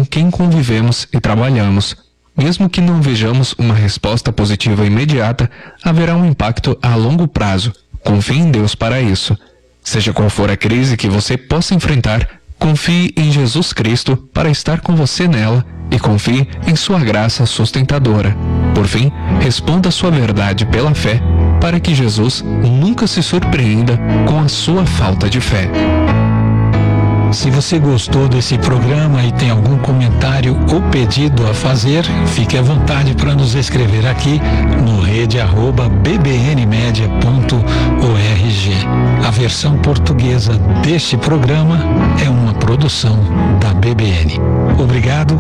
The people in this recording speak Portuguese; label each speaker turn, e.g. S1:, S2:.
S1: com quem convivemos e trabalhamos. Mesmo que não vejamos uma resposta positiva imediata, haverá um impacto a longo prazo. Confie em Deus para isso. Seja qual for a crise que você possa enfrentar, confie em Jesus Cristo para estar com você nela e confie em sua graça sustentadora. Por fim, responda a sua verdade pela fé, para que Jesus nunca se surpreenda com a sua falta de fé.
S2: Se você gostou desse programa e tem algum comentário ou pedido a fazer, fique à vontade para nos escrever aqui no rede@bbnmedia.org. A versão portuguesa deste programa é uma produção da BBN. Obrigado